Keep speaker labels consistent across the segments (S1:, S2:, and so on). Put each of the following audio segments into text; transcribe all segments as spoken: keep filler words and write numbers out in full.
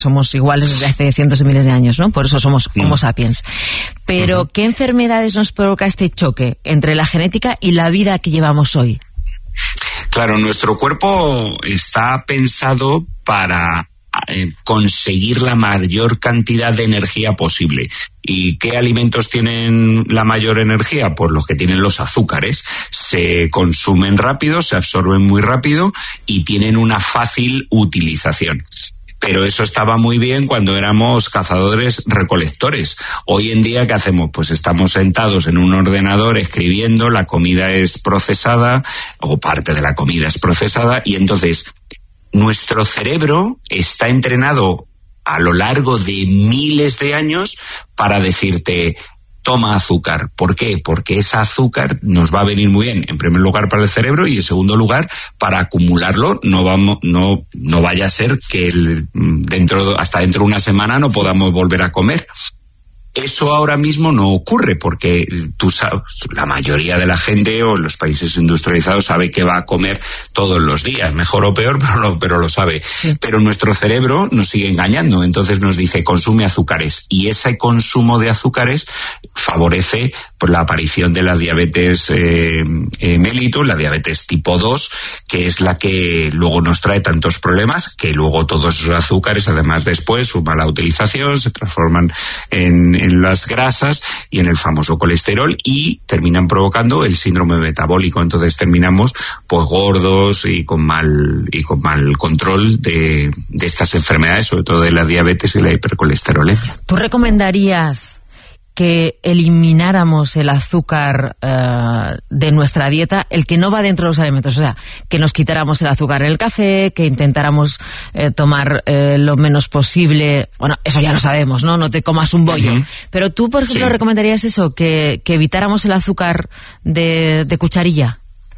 S1: somos iguales desde hace cientos de miles de años, ¿no? Por eso somos sí. Homo sapiens. Pero, uh-huh. ¿qué enfermedades nos provoca este choque entre la genética y la vida que llevamos hoy?
S2: Claro, nuestro cuerpo está pensado para eh, conseguir la mayor cantidad de energía posible. ¿Y qué alimentos tienen la mayor energía? Pues los que tienen los azúcares. Se consumen rápido, se absorben muy rápido y tienen una fácil utilización. Pero eso estaba muy bien cuando éramos cazadores-recolectores. Hoy en día, ¿qué hacemos? Pues estamos sentados en un ordenador escribiendo, la comida es procesada, o parte de la comida es procesada, y entonces nuestro cerebro está entrenado a lo largo de miles de años para decirte: toma azúcar. ¿Por qué? Porque ese azúcar nos va a venir muy bien, en primer lugar para el cerebro y en segundo lugar para acumularlo. No vamos, no, no vaya a ser que el, dentro, hasta dentro de una semana no podamos volver a comer. Eso ahora mismo no ocurre porque tú sabes, la mayoría de la gente o los países industrializados sabe que va a comer todos los días, mejor o peor, pero lo, pero lo sabe. Sí. Pero nuestro cerebro nos sigue engañando, entonces nos dice consume azúcares, y ese consumo de azúcares favorece pues, la aparición de la diabetes eh, eh, mellitus, la diabetes tipo dos, que es la que luego nos trae tantos problemas, que luego todos esos azúcares, además después, su mala utilización, se transforman en en las grasas y en el famoso colesterol y terminan provocando el síndrome metabólico. Entonces terminamos pues gordos y con mal y con mal control de, de estas enfermedades, sobre todo de la diabetes y la hipercolesterolemia.
S1: ¿Tú recomendarías que elimináramos el azúcar uh, de nuestra dieta, el que no va dentro de los alimentos? O sea, que nos quitáramos el azúcar en el café, que intentáramos eh, tomar eh, lo menos posible. Bueno, eso ya lo sabemos, ¿no? No te comas un bollo. Uh-huh. Pero tú, por ejemplo, sí. ¿recomendarías eso? Que, que evitáramos el azúcar de, de cucharilla.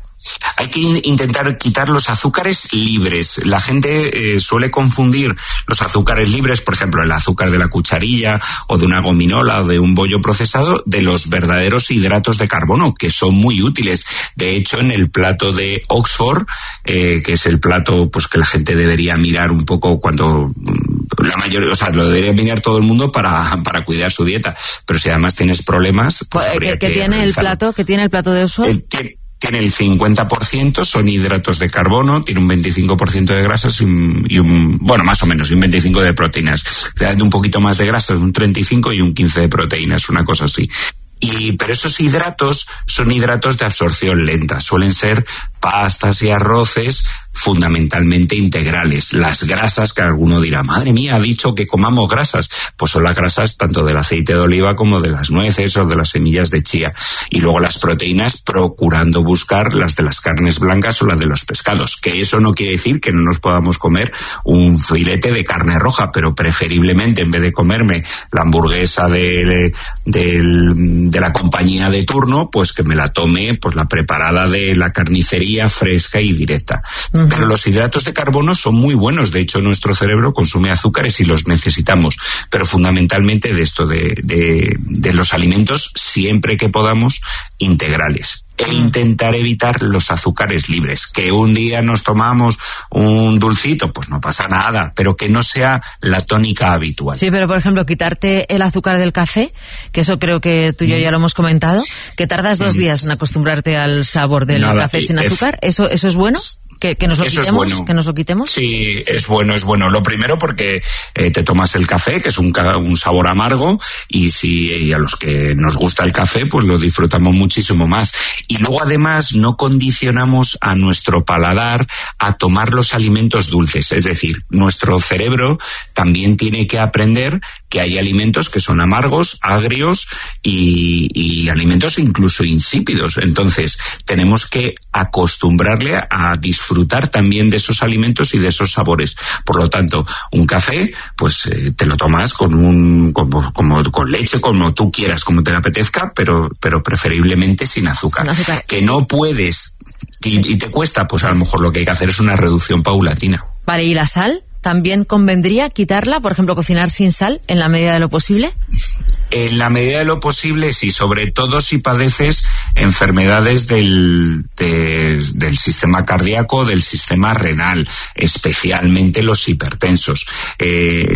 S2: Hay que intentar quitar los azúcares libres. La gente eh, suele confundir los azúcares libres, por ejemplo, el azúcar de la cucharilla o de una gominola o de un bollo procesado, de los verdaderos hidratos de carbono, que son muy útiles. De hecho, en el plato de Oxford, eh, que es el plato pues que la gente debería mirar un poco cuando la mayoría, o sea, lo debería mirar todo el mundo para, para cuidar su dieta. Pero si además tienes problemas, pues
S1: ¿Qué, ¿qué tiene realizarlo. el plato? ¿Qué tiene el plato de Oxford?
S2: Eh, tiene, Tiene el cincuenta por ciento, son hidratos de carbono, tiene un veinticinco por ciento de grasas y un, y un bueno, más o menos, y un veinticinco por ciento de proteínas. Creando un poquito más de grasas, un treinta y cinco y un quince de proteínas, una cosa así. Y, pero esos hidratos son hidratos de absorción lenta, suelen ser pastas y arroces fundamentalmente integrales. Las grasas, que alguno dirá, madre mía, ha dicho que comamos grasas, pues son las grasas tanto del aceite de oliva como de las nueces o de las semillas de chía. Y luego las proteínas, procurando buscar las de las carnes blancas o las de los pescados, que eso no quiere decir que no nos podamos comer un filete de carne roja, pero preferiblemente en vez de comerme la hamburguesa de, de, de la compañía de turno, pues que me la tome pues la preparada de la carnicería fresca y directa. Uh-huh. Pero los hidratos de carbono son muy buenos. De hecho, nuestro cerebro consume azúcares y los necesitamos. Pero fundamentalmente de esto, de, de, de los alimentos, siempre que podamos, integrales. E intentar evitar los azúcares libres. Que un día nos tomamos un dulcito, pues no pasa nada, pero que no sea la tónica habitual.
S1: Sí, pero por ejemplo, quitarte el azúcar del café, que eso creo que tú y yo ya lo hemos comentado, que tardas dos días en acostumbrarte al sabor del Nada, café sin azúcar, es, ¿eso, eso es bueno? ¿Que, que nos lo
S2: Eso
S1: quitemos?
S2: Es bueno.
S1: ¿Que nos lo quitemos?
S2: Sí, es bueno, es bueno. Lo primero porque eh, te tomas el café, que es un, un sabor amargo, y si y a los que nos gusta el café, pues lo disfrutamos muchísimo más. Y luego además no condicionamos a nuestro paladar a tomar los alimentos dulces. Es decir, nuestro cerebro también tiene que aprender que hay alimentos que son amargos, agrios y, y alimentos incluso insípidos. Entonces, tenemos que acostumbrarle a disfrutar también de esos alimentos y de esos sabores. Por lo tanto, un café, pues eh, te lo tomas con un como, como con leche, como tú quieras, como te apetezca, pero pero preferiblemente sin azúcar. Sin azúcar. Que no puedes y, sí. y te cuesta, pues a lo mejor lo que hay que hacer es una reducción paulatina.
S1: Vale, ¿y la sal? ¿También convendría quitarla? Por ejemplo, cocinar sin sal en la medida de lo posible.
S2: En la medida de lo posible, sí, sobre todo si padeces enfermedades del, de, del sistema cardíaco, del sistema renal, especialmente los hipertensos. Eh,